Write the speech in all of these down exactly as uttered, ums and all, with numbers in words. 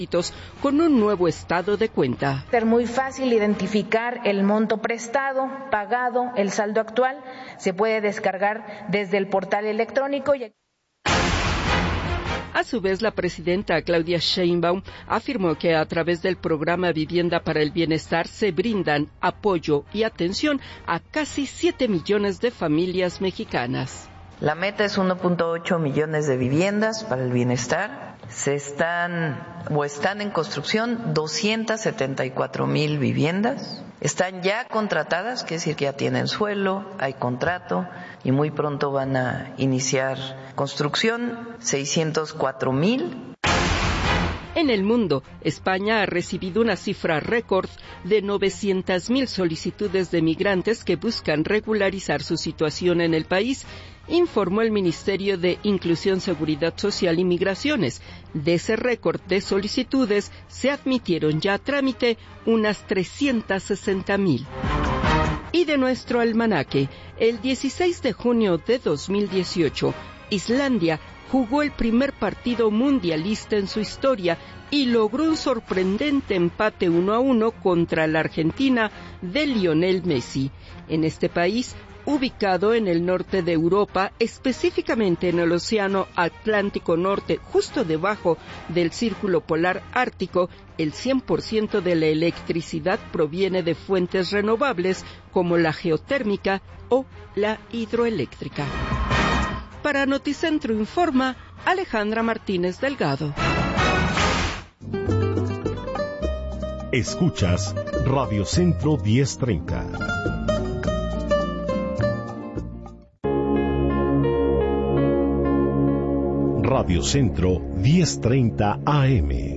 con un nuevo estado de cuenta. Es muy fácil identificar el monto prestado, pagado, el saldo actual. Se puede descargar desde el portal electrónico. Y... A su vez, la presidenta Claudia Sheinbaum afirmó que a través del programa Vivienda para el Bienestar se brindan apoyo y atención a casi siete millones de familias mexicanas. La meta es uno punto ocho millones de viviendas para el bienestar. Se están o están en construcción doscientas setenta y cuatro mil viviendas. Están ya contratadas, quiere decir que ya tienen suelo, hay contrato y muy pronto van a iniciar construcción, seiscientos cuatro mil. En el mundo, España ha recibido una cifra récord de novecientas mil solicitudes de migrantes que buscan regularizar su situación en el país, informó el Ministerio de Inclusión, Seguridad Social y Migraciones. De ese récord de solicitudes, se admitieron ya a trámite unas trescientas sesenta mil. Y de nuestro almanaque, el dieciséis de junio de dos mil dieciocho, Islandia jugó el primer partido mundialista en su historia y logró un sorprendente empate uno a uno contra la Argentina de Lionel Messi. En este país, ubicado en el norte de Europa, específicamente en el Océano Atlántico Norte, justo debajo del Círculo Polar Ártico, el cien por ciento de la electricidad proviene de fuentes renovables como la geotérmica o la hidroeléctrica. Para Noticentro Informa, Alejandra Martínez Delgado. Escuchas Radio Centro diez treinta. Radio Centro diez treinta A M.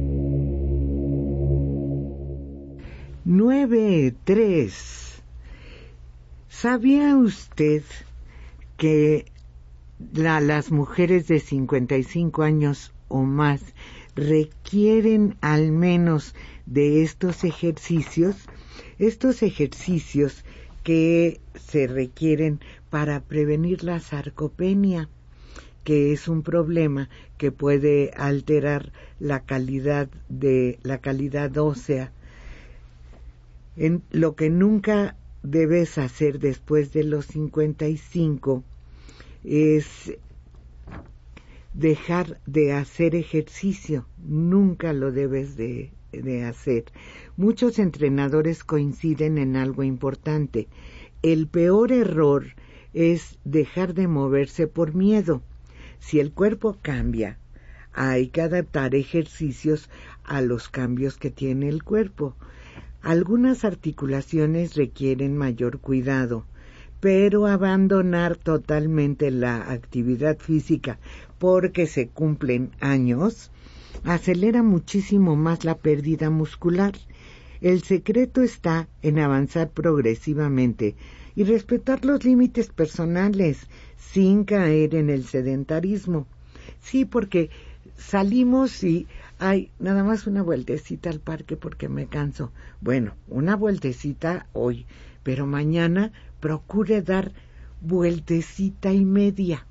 nueve tres. ¿Sabía usted que la, las mujeres de cincuenta y cinco años o más requieren al menos de estos ejercicios? Estos ejercicios que se requieren para prevenir la sarcopenia, que es un problema que puede alterar la calidad de la calidad ósea. En lo que nunca debes hacer después de los cincuenta y cinco es dejar de hacer ejercicio. Nunca lo debes de, de hacer. Muchos entrenadores coinciden en algo importante. El peor error es dejar de moverse por miedo. Si el cuerpo cambia, hay que adaptar ejercicios a los cambios que tiene el cuerpo. Algunas articulaciones requieren mayor cuidado, pero abandonar totalmente la actividad física porque se cumplen años acelera muchísimo más la pérdida muscular. El secreto está en avanzar progresivamente y respetar los límites personales sin caer en el sedentarismo. Sí, porque salimos y hay nada más una vueltecita al parque porque me canso. Bueno, una vueltecita hoy, pero mañana procure dar vueltecita y media.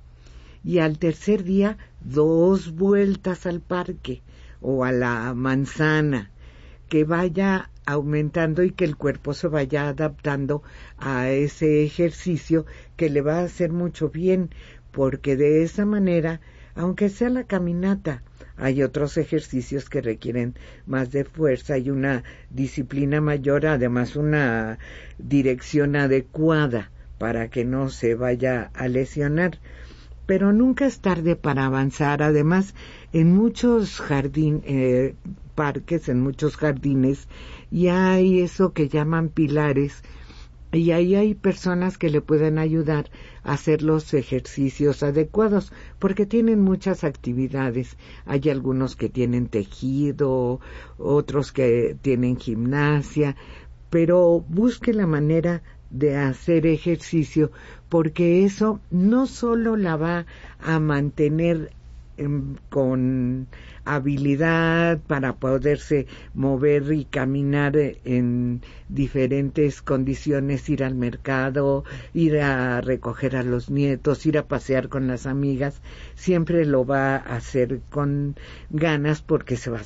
Y al tercer día, dos vueltas al parque o a la manzana, que vaya aumentando y que el cuerpo se vaya adaptando a ese ejercicio que le va a hacer mucho bien, porque de esa manera, aunque sea la caminata, hay otros ejercicios que requieren más de fuerza y una disciplina mayor, además una dirección adecuada para que no se vaya a lesionar. Pero nunca es tarde para avanzar. Además, en muchos jardines, eh, parques, en muchos jardines, ya hay eso que llaman pilares, y ahí hay personas que le pueden ayudar a hacer los ejercicios adecuados, porque tienen muchas actividades. Hay algunos que tienen tejido, otros que tienen gimnasia, pero busque la manera de hacer ejercicio, porque eso no solo la va a mantener eh, con habilidad para poderse mover y caminar en diferentes condiciones, ir al mercado, ir a recoger a los nietos, ir a pasear con las amigas, siempre lo va a hacer con ganas porque se va a